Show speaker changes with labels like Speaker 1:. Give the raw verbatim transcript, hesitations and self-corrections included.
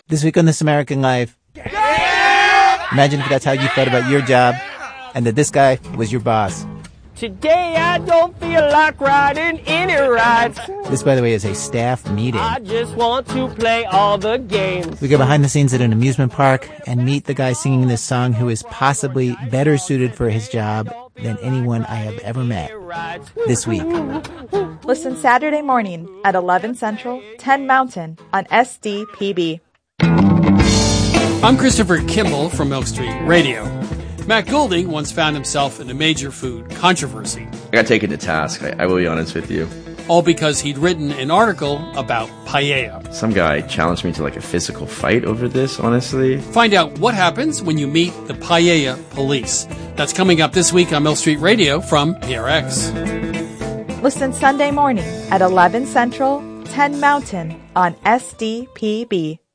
Speaker 1: This week on This American Life. Imagine if that's how you felt about your job and that this guy was your boss.
Speaker 2: Today I don't feel like riding any rides.
Speaker 1: This, by the way, is a staff meeting.
Speaker 2: I just want to play all the games.
Speaker 1: We go behind the scenes at an amusement park and meet the guy singing this song who is possibly better suited for his job than anyone I have ever met this week.
Speaker 3: Listen Saturday morning at eleven Central, ten Mountain on S D P B.
Speaker 4: I'm Christopher Kimball from Milk Street Radio. Matt Goulding once found himself in a major food controversy.
Speaker 5: I got taken to task, I, I will be honest with you.
Speaker 4: All because he'd written an article about paella.
Speaker 5: Some guy challenged me to like a physical fight over this, honestly.
Speaker 4: Find out what happens when you meet the paella police. That's coming up this week on Milk Street Radio from P R X.
Speaker 3: Listen Sunday morning at eleven Central, ten Mountain on S D P B.